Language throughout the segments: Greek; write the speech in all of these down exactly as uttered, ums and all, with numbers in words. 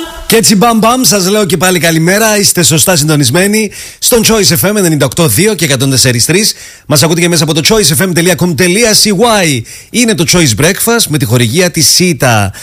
Και έτσι μπαμ μπαμ, σας λέω και πάλι καλημέρα. Είστε σωστά συντονισμένοι στον Choice εφ εμ ενενήντα οκτώ κόμμα δύο και εκατόν τέσσερα κόμμα τρία. Μας ακούτε και μέσα από το choice f m dot com dot c y. Είναι το Choice Breakfast με τη χορηγία της ΣΥΤΑ,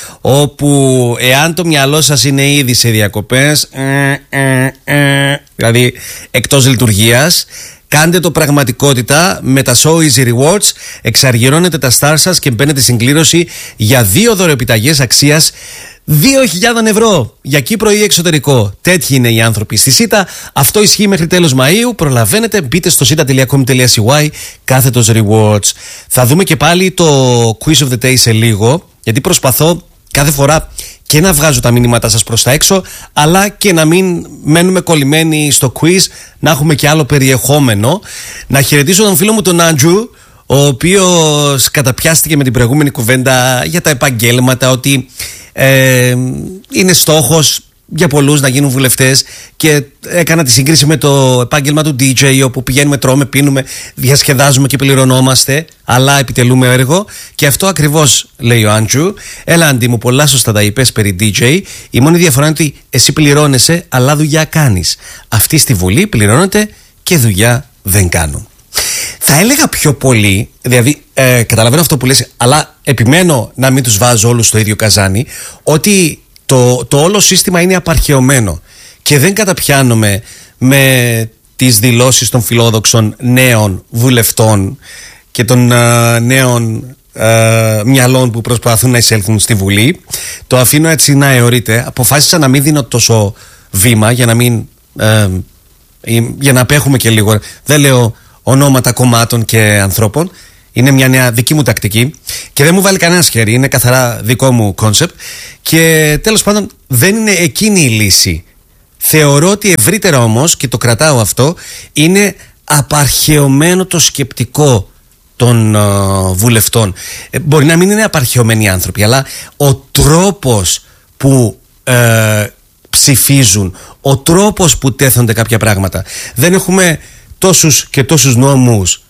όπου εάν το μυαλό σας είναι ήδη σε διακοπές, ε, ε, ε, δηλαδή εκτός λειτουργίας, κάντε το πραγματικότητα με τα So Easy Rewards. Εξαργυρώνετε τα stars σας και μπαίνετε στην κλήρωση για δύο δωρεοεπιταγές αξίας δύο χιλιάδες ευρώ για Κύπρο ή εξωτερικό. Τέτοιοι είναι οι άνθρωποι στη ΣΥΤΑ. Αυτό ισχύει μέχρι τέλος Μαΐου. Προλαβαίνετε, μπείτε στο σίτα τελεία κομ τελεία σι γουάι κάθετος rewards. Θα δούμε και πάλι το quiz of the day σε λίγο, γιατί προσπαθώ κάθε φορά και να βγάζω τα μηνύματά σας προς τα έξω, αλλά και να μην μένουμε κολλημένοι στο quiz, να έχουμε και άλλο περιεχόμενο. Να χαιρετήσω τον φίλο μου τον Άντζου, ο οποίος καταπιάστηκε με την προηγούμενη κουβέντα για τα επαγγέλματα, ότι ε, είναι στόχος για πολλούς να γίνουν βουλευτές, και έκανα τη σύγκριση με το επάγγελμα του ντι τζέι, όπου πηγαίνουμε, τρώμε, πίνουμε, διασκεδάζουμε και πληρωνόμαστε, αλλά επιτελούμε έργο. Και αυτό ακριβώς λέει ο Άντζου. Έλα Αντί μου, πολλά σωστά τα είπες περί ντι τζέι. Η μόνη διαφορά είναι ότι εσύ πληρώνεσαι, αλλά δουλειά κάνεις. Αυτοί στη Βουλή πληρώνονται και δουλειά δεν κάνουν. Θα έλεγα πιο πολύ, δηλαδή ε, καταλαβαίνω αυτό που λες, αλλά επιμένω να μην τους βάζω όλους στο ίδιο καζάνι, ότι το, το όλο σύστημα είναι απαρχαιωμένο και δεν καταπιάνομαι με τις δηλώσεις των φιλόδοξων νέων βουλευτών και των ε, νέων ε, μυαλών που προσπαθούν να εισέλθουν στη Βουλή. Το αφήνω έτσι να αιωρείται. Αποφάσισα να μην δίνω τόσο βήμα για να μην ε, για να απέχουμε και λίγο. Δεν λέω ονόματα κομμάτων και ανθρώπων. Είναι μια νέα δική μου τακτική και δεν μου βάλει κανένα χέρι. Είναι καθαρά δικό μου κόνσεπτ. Και τέλος πάντων δεν είναι εκείνη η λύση. Θεωρώ ότι ευρύτερα όμως, και το κρατάω αυτό, είναι απαρχαιωμένο το σκεπτικό των uh, βουλευτών. Ε, μπορεί να μην είναι απαρχαιωμένοι οι άνθρωποι, αλλά ο τρόπος που uh, ψηφίζουν, ο τρόπος που τέθονται κάποια πράγματα. Δεν έχουμε τόσους και τόσους νόμους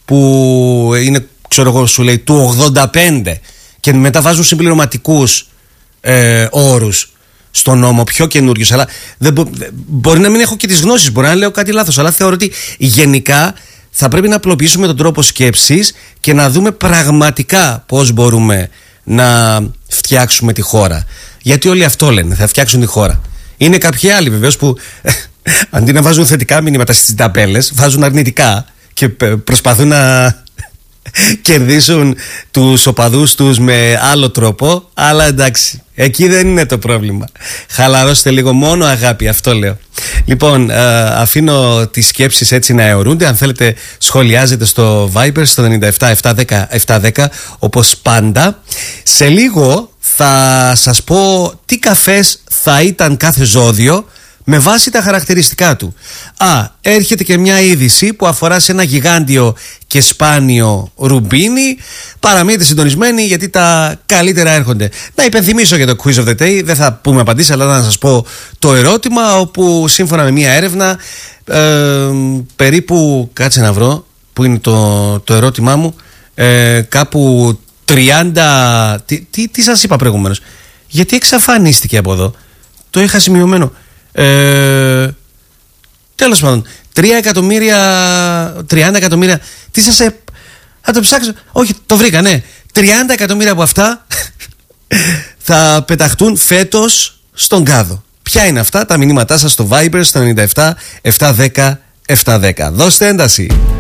που είναι, ξέρω εγώ, σου λέει του ογδόντα πέντε και μετά βάζουν συμπληρωματικούς ε, όρους στον νόμο, πιο καινούριους. Αλλά δεν μπο, μπορεί να μην έχω και τις γνώσεις, μπορεί να λέω κάτι λάθος, αλλά θεωρώ ότι γενικά θα πρέπει να απλοποιήσουμε τον τρόπο σκέψης και να δούμε πραγματικά πώς μπορούμε να φτιάξουμε τη χώρα. Γιατί όλοι αυτό λένε, θα φτιάξουν τη χώρα. Είναι κάποιοι άλλοι βεβαίως που αντί να βάζουν θετικά μηνύματα στις ταμπέλες, βάζουν αρνητικά και προσπαθούν να κερδίσουν τους οπαδούς τους με άλλο τρόπο. Αλλά εντάξει, εκεί δεν είναι το πρόβλημα. Χαλαρώστε λίγο, μόνο αγάπη, αυτό λέω. Λοιπόν, αφήνω τις σκέψεις έτσι να αιωρούνται. Αν θέλετε σχολιάζετε στο Viber στο ενενήντα επτά επτακόσια δέκα επτακόσια δέκα, όπως πάντα. Σε λίγο θα σας πω τι καφές θα ήταν κάθε ζώδιο με βάση τα χαρακτηριστικά του. Α, έρχεται και μια είδηση που αφορά σε ένα γιγάντιο και σπάνιο ρουμπίνι. Παραμείνετε συντονισμένοι, γιατί τα καλύτερα έρχονται. Να υπενθυμίσω για το Quiz of the Day, δεν θα πούμε απαντήσεις, αλλά να σας πω το ερώτημα, όπου σύμφωνα με μια έρευνα ε, περίπου, κάτσε να βρω που είναι το, το ερώτημά μου, ε, κάπου τριάντα. Τι, τι, τι σας είπα προηγουμένως? Γιατί εξαφανίστηκε από εδώ? Το είχα σημειωμένο. Ε, τέλος πάντων, τρία εκατομμύρια, τριάντα εκατομμύρια. Τι σας ε... θα το ψάξω. Όχι, το βρήκα, ναι. τριάντα εκατομμύρια από αυτά θα πεταχτούν φέτος στον κάδο. Ποια είναι αυτά? Τα μηνύματά σας στο Viber στο ενενήντα επτά επτακόσια δέκα επτακόσια δέκα. Δώστε ένταση.